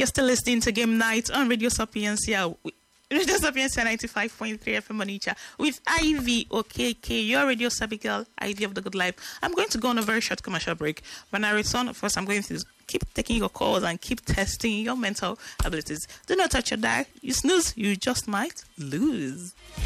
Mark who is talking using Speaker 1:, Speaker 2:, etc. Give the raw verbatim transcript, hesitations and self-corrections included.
Speaker 1: You're still listening to Game Night on Radio Sapiencia. Radio Sapiencia ninety-five point three F M Onitsha with Ivy O K K, your Radio Sabi girl, Ivy of the Good Life. I'm going to go on a very short commercial break. When I return, of course, I'm going to keep taking your calls and keep testing your mental abilities. Do not touch your dial. You snooze, you just might lose.